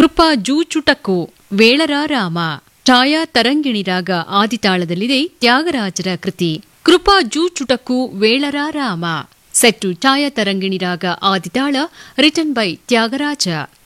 ಕೃಪಾ ಜೂಚುಟಕು ವೇಳರಾರಾಮ. ಛಾಯಾ ತರಂಗಿಣಿ ರಾಗ ಆದಿತಾಳದಲ್ಲಿದೆ ತ್ಯಾಗರಾಜರ ಕೃತಿ ಕೃಪಾ ಜೂಚುಟಕು ವೇಳರಾರಾಮ. ಸೆಟ್ಟು ಛಾಯಾ ತರಂಗಿಣಿ ರಾಗ ಆದಿತಾಳ ರಿಟನ್ ಬೈ ತ್ಯಾಗರಾಜ.